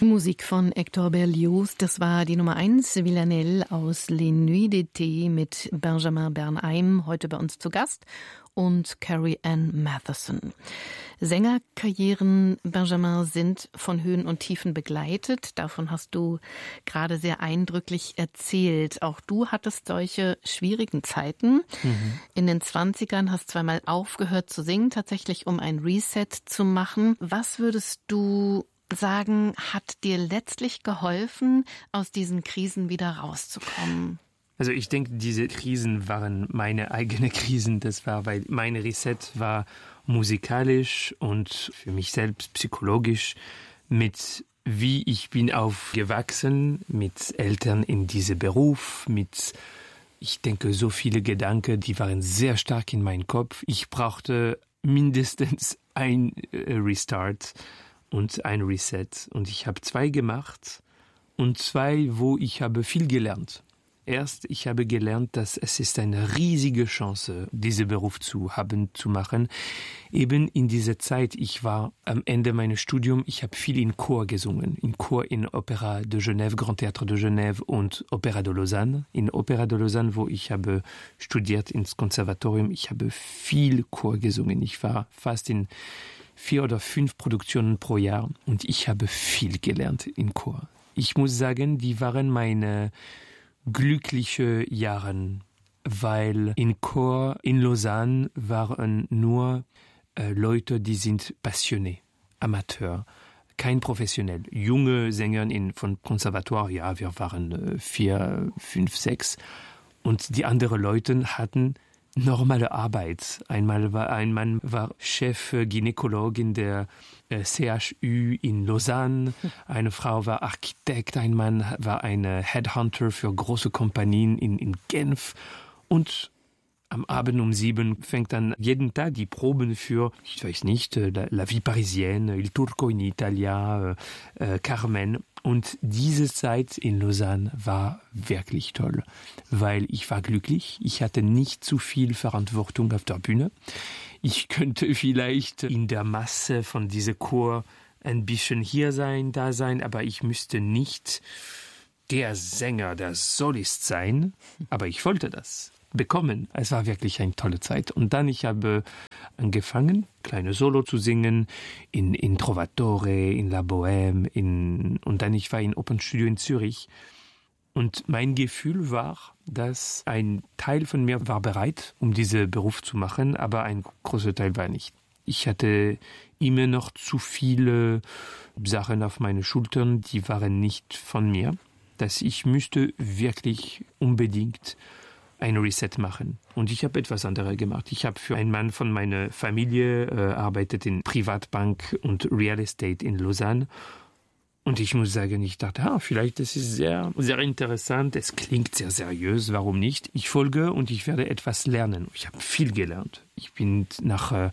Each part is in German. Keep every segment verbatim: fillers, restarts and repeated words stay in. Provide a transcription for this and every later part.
Musik von Hector Berlioz, das war die Nummer eins, Villanelle aus Les Nuits d'été mit Benjamin Bernheim, heute bei uns zu Gast, und Carrie Ann Matheson. Sängerkarrieren, Benjamin, sind von Höhen und Tiefen begleitet. Davon hast du gerade sehr eindrücklich erzählt. Auch du hattest solche schwierigen Zeiten. Mhm. In den zwanzigern hast zweimal aufgehört zu singen, tatsächlich um ein Reset zu machen. Was würdest du sagen, hat dir letztlich geholfen, aus diesen Krisen wieder rauszukommen? Also ich denke, diese Krisen waren meine eigenen Krisen. Das war, weil mein Reset war musikalisch und für mich selbst psychologisch mit wie ich bin aufgewachsen, mit Eltern in diesem Beruf, mit, ich denke, so viele Gedanken, die waren sehr stark in meinem Kopf. Ich brauchte mindestens ein Restart und ein Reset. Und ich habe zwei gemacht und zwei, wo ich habe viel gelernt. Erst, ich habe gelernt, dass es ist eine riesige Chance, diesen Beruf zu haben, zu machen. Eben in dieser Zeit, ich war am Ende meines Studiums, ich habe viel in Chor gesungen. In Chor in Opéra de Genève, Grand Théâtre de Genève und Opéra de Lausanne. In Opéra de Lausanne, wo ich habe studiert ins Konservatorium, ich habe viel Chor gesungen. Ich war fast in vier oder fünf Produktionen pro Jahr und ich habe viel gelernt in Chor. Ich muss sagen, die waren meine glückliche Jahre, weil in Chor in Lausanne waren nur äh, Leute, die sind passionné, Amateur, kein professionell. Junge Sänger in, von Konservatoire, ja, wir waren äh, vier, fünf, sechs und die anderen Leute hatten normale Arbeit. Einmal war ein Mann war Chef Gynäkolog in der äh, C H U in Lausanne, eine Frau war Architekt, ein Mann war eine Headhunter für große Kompanien in, in Genf und am Abend um sieben fängt dann jeden Tag die Proben für, ich weiß nicht, La, La Vie Parisienne, Il Turco in Italia, äh, Carmen. Und diese Zeit in Lausanne war wirklich toll, weil ich war glücklich. Ich hatte nicht zu viel Verantwortung auf der Bühne. Ich könnte vielleicht in der Masse von diesem Chor ein bisschen hier sein, da sein, aber ich müsste nicht der Sänger, der Solist sein. Aber ich wollte das bekommen. Es war wirklich eine tolle Zeit. Und dann, ich habe angefangen, kleine Solo zu singen, in, in Trovatore, in La Bohème, in, und dann, ich war in Opernstudio in Zürich. Und mein Gefühl war, dass ein Teil von mir war bereit, um diesen Beruf zu machen, aber ein großer Teil war nicht. Ich hatte immer noch zu viele Sachen auf meine Schultern, die waren nicht von mir, dass ich müsste wirklich unbedingt ein Reset machen. Und ich habe etwas anderes gemacht. Ich habe für einen Mann von meiner Familie äh, arbeitet in Privatbank und Real Estate in Lausanne. Und ich muss sagen, ich dachte, ah, vielleicht das ist sehr, sehr interessant. Es klingt sehr seriös. Warum nicht? Ich folge und ich werde etwas lernen. Ich habe viel gelernt. Ich bin nach äh,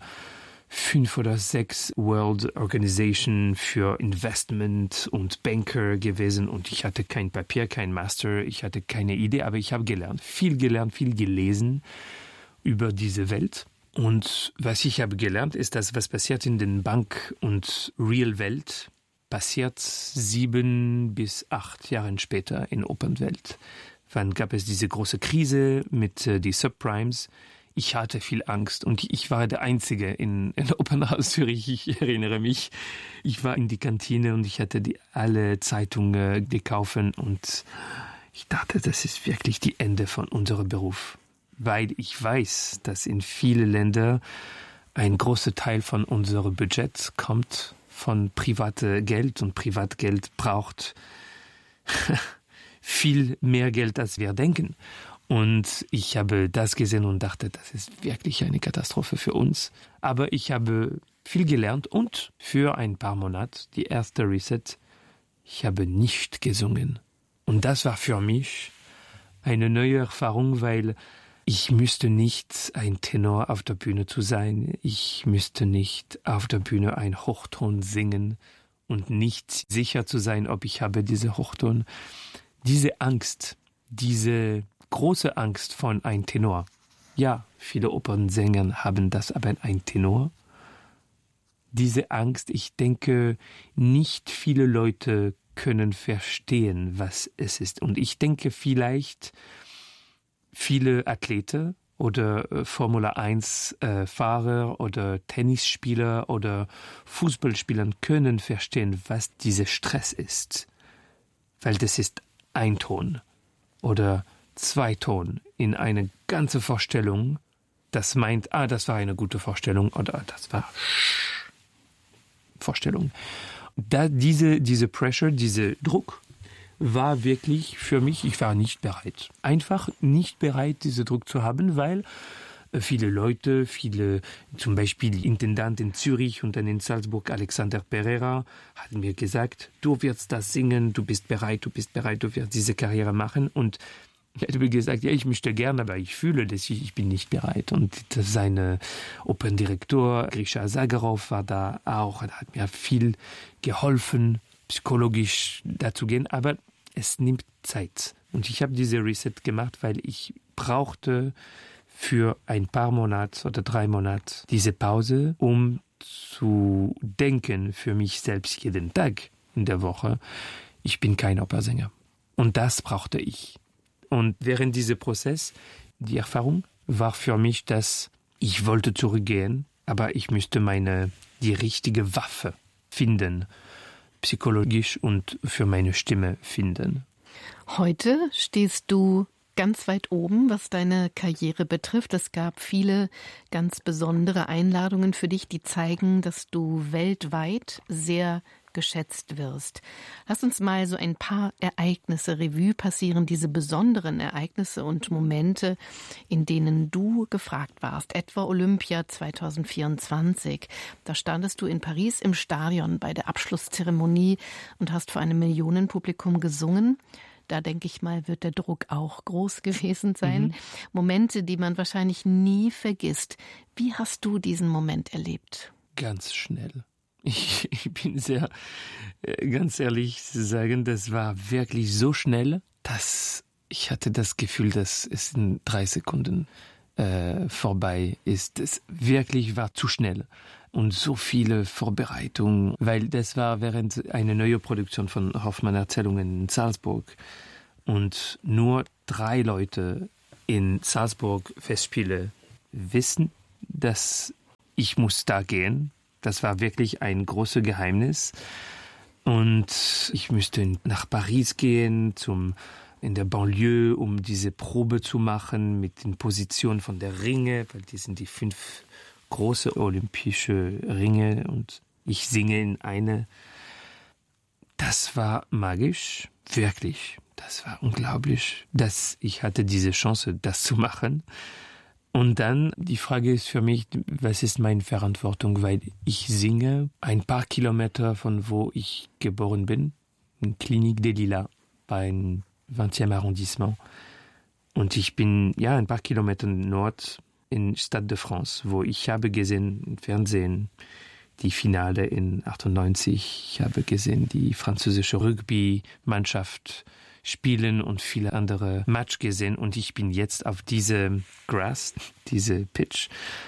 fünf oder sechs World Organization für Investment und Banker gewesen und ich hatte kein Papier, kein Master, ich hatte keine Idee, aber ich habe gelernt, viel gelernt, viel gelesen über diese Welt. Und was ich habe gelernt, ist, dass was passiert in den Bank- und Real-Welt, passiert sieben bis acht Jahren später in Opernwelt. Wann gab es diese große Krise mit äh, die Subprimes? Ich hatte viel Angst und ich war der Einzige in, in Opernhaus Zürich. Ich erinnere mich, ich war in die Kantine und ich hatte die, alle Zeitungen gekauft und ich dachte, das ist wirklich die Ende von unserem Beruf. Weil ich weiß, dass in vielen Ländern ein großer Teil von unserem Budget kommt von privatem Geld und Privatgeld braucht viel mehr Geld, als wir denken. Und ich habe das gesehen und dachte, das ist wirklich eine Katastrophe für uns. Aber ich habe viel gelernt und für ein paar Monate, die erste Reset, ich habe nicht gesungen. Und das war für mich eine neue Erfahrung, weil ich müsste nicht ein Tenor auf der Bühne zu sein. Ich müsste nicht auf der Bühne ein Hochton singen und nicht sicher zu sein, ob ich habe diese Hochton. Diese Angst, diese große Angst von ein Tenor. Ja, viele Opernsänger haben das, aber ein Tenor. Diese Angst, ich denke, nicht viele Leute können verstehen, was es ist. Und ich denke vielleicht, viele Athleten oder äh, Formel eins Fahrer oder Tennisspieler oder Fußballspieler können verstehen, was dieser Stress ist. Weil das ist ein Ton oder zwei Ton in eine ganze Vorstellung, das meint, ah, das war eine gute Vorstellung oder das war Vorstellung. Da diese, diese Pressure, dieser Druck war wirklich für mich, ich war nicht bereit. Einfach nicht bereit, diesen Druck zu haben, weil viele Leute, viele, zum Beispiel Intendant in Zürich und dann in Salzburg, Alexander Pereira, hatten mir gesagt, du wirst das singen, du bist bereit, du bist bereit, du wirst diese Karriere machen. Und er hat mir gesagt, ja, ich möchte gerne, aber ich fühle, dass ich, ich bin nicht bereit. Und sein Operndirektor, Grisha Zagarov, war da auch, er hat mir viel geholfen, psychologisch dazu gehen, aber es nimmt Zeit. Und ich habe diese Reset gemacht, weil ich brauchte für ein paar Monate oder drei Monate diese Pause, um zu denken für mich selbst jeden Tag in der Woche, ich bin kein Opernsänger. Und das brauchte ich. Und während dieser Prozess, die Erfahrung war für mich, dass ich wollte zurückgehen, aber ich müsste meine, die richtige Waffe finden, psychologisch und für meine Stimme finden. Heute stehst du ganz weit oben, was deine Karriere betrifft. Es gab viele ganz besondere Einladungen für dich, die zeigen, dass du weltweit sehr geschätzt wirst. Lass uns mal so ein paar Ereignisse Revue passieren, diese besonderen Ereignisse und Momente, in denen du gefragt warst. Etwa Olympia zwanzig vierundzwanzig. Da standest du in Paris im Stadion bei der Abschlusszeremonie und hast vor einem Millionenpublikum gesungen. Da denke ich mal, wird der Druck auch groß gewesen sein. Mhm. Momente, die man wahrscheinlich nie vergisst. Wie hast du diesen Moment erlebt? Ganz schnell. Ich, ich bin sehr, ganz ehrlich zu sagen, das war wirklich so schnell, dass ich hatte das Gefühl, dass es in drei Sekunden äh, vorbei ist. Es wirklich war zu schnell. Und so viele Vorbereitungen, weil das war während einer neuen Produktion von Hoffmann Erzählungen in Salzburg. Und nur drei Leute in Salzburg Festspiele wissen, dass ich muss da gehen. Das war wirklich ein großes Geheimnis. Und ich müsste nach Paris gehen, zum, in der Banlieue, um diese Probe zu machen mit den Positionen von der Ringe, weil die sind die fünf große olympische Ringe und ich singe in eine. Das war magisch, wirklich. Das war unglaublich, dass ich hatte diese Chance, das zu machen. Und dann, die Frage ist für mich, was ist meine Verantwortung? Weil ich singe ein paar Kilometer von wo ich geboren bin, in Clinique des Lilas, beim zwanzigsten Arrondissement. Und ich bin, ja, ein paar Kilometer nord in Stade de France, wo ich habe gesehen im Fernsehen die Finale in achtundneunzig. Ich habe gesehen die französische Rugby-Mannschaft spielen und viele andere Match gesehen und ich bin jetzt auf diese Grass, diese Pitch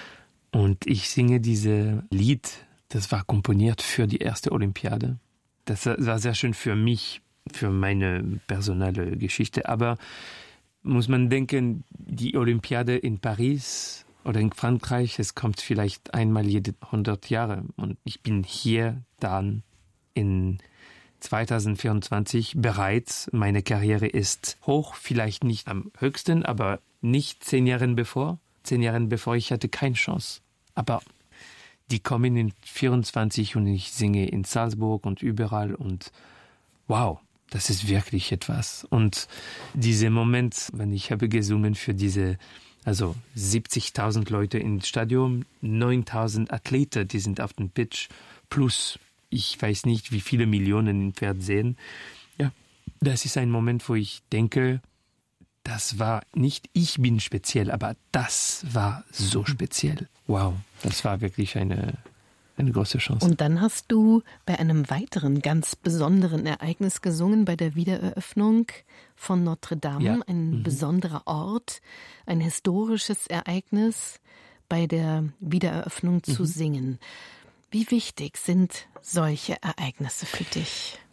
und ich singe diese Lied, das war komponiert für die erste Olympiade. Das war sehr schön für mich, für meine personelle Geschichte, aber muss man denken, die Olympiade in Paris oder in Frankreich, es kommt vielleicht einmal jede hundert Jahre und ich bin hier dann in zwanzig vierundzwanzig bereits, meine Karriere ist hoch, vielleicht nicht am höchsten, aber nicht zehn Jahre bevor. Zehn Jahre bevor, ich hatte keine Chance. Aber die kommen in vierundzwanzig und ich singe in Salzburg und überall und wow, das ist wirklich etwas. Und dieser Moment, wenn ich habe gesungen für diese, also siebzigtausend Leute im Stadion, neuntausend Athleten, die sind auf dem Pitch, plus ich weiß nicht, wie viele Millionen im Fernsehen. Ja, das ist ein Moment, wo ich denke, das war nicht, ich bin speziell, aber das war so speziell. Wow, das war wirklich eine, eine große Chance. Und dann hast du bei einem weiteren ganz besonderen Ereignis gesungen, bei der Wiedereröffnung von Notre Dame, ja. Ein mhm. besonderer Ort, ein historisches Ereignis, bei der Wiedereröffnung zu mhm. singen. Wie wichtig sind solche Ereignisse für dich?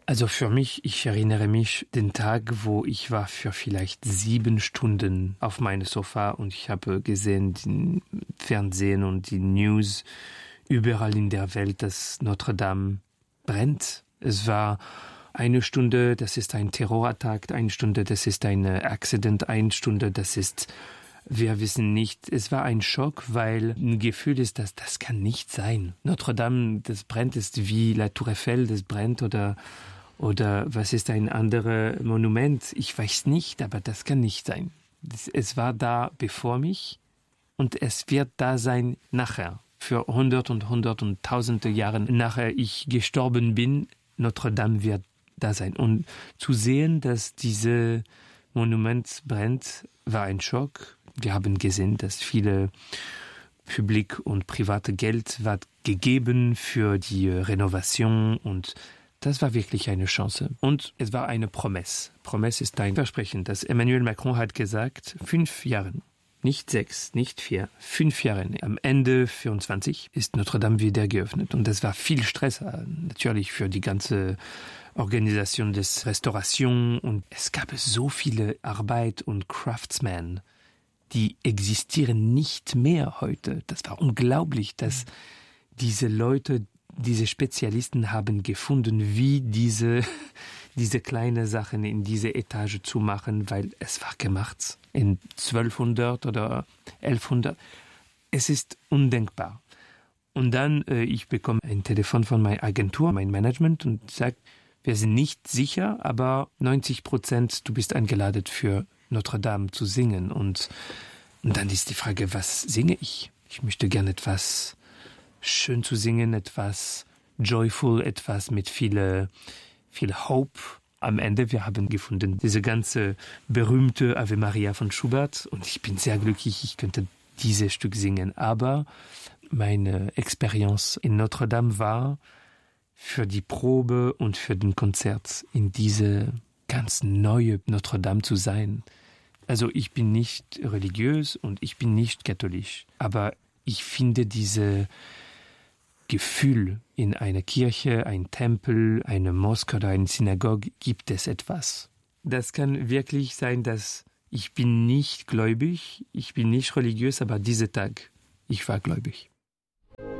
Also für mich, ich erinnere mich den Tag, wo ich war für vielleicht sieben Stunden auf meinem Sofa und ich habe gesehen, den Fernsehen und die News überall in der Welt, dass Notre Dame brennt. Es war eine Stunde, das ist ein Terrorattack, eine Stunde, das ist ein Accident, eine Stunde, das ist, wir wissen nicht. Es war ein Schock, weil ein Gefühl ist, dass das kann nicht sein. Notre Dame, das brennt, ist wie La Tour Eiffel, das brennt oder Oder was ist ein anderes Monument? Ich weiß nicht, aber das kann nicht sein. Es war da bevor mich und es wird da sein nachher. Für hundert und hundert und tausende Jahre nachher ich gestorben bin, Notre Dame wird da sein. Und zu sehen, dass dieses Monument brennt, war ein Schock. Wir haben gesehen, dass viele Publik und private Geld war gegeben für die Renovation und das war wirklich eine Chance. Und es war eine Promesse. Promesse ist ein Versprechen, das Emmanuel Macron hat gesagt, fünf Jahre, nicht sechs, nicht vier, fünf Jahre. Am Ende vierundzwanzig ist Notre Dame wieder geöffnet. Und das war viel Stress, natürlich für die ganze Organisation des Restauration. Und es gab so viele Arbeit und Craftsmen, die existieren nicht mehr heute. Das war unglaublich, dass diese Leute, diese Spezialisten haben gefunden, wie diese, diese kleine Sachen in diese Etage zu machen, weil es war gemacht in zwölfhundert oder elfhundert. Es ist undenkbar. Und dann, äh, ich bekomme ein Telefon von meiner Agentur, mein Management und sagt, wir sind nicht sicher, aber neunzig Prozent du bist eingeladen für Notre Dame zu singen. Und, und dann ist die Frage, was singe ich? Ich möchte gerne etwas schön zu singen, etwas joyful, etwas mit viel, viel Hope. Am Ende, wir haben gefunden, diese ganze berühmte Ave Maria von Schubert und ich bin sehr glücklich, ich könnte dieses Stück singen. Aber meine Experience in Notre Dame war für die Probe und für den Konzert in diese ganz neue Notre Dame zu sein. Also ich bin nicht religiös und ich bin nicht katholisch, aber ich finde diese Gefühl in einer Kirche, ein Tempel, eine Moschee oder eine Synagoge gibt es etwas. Das kann wirklich sein, dass ich bin nicht gläubig, ich bin nicht religiös, aber dieser Tag, ich war gläubig.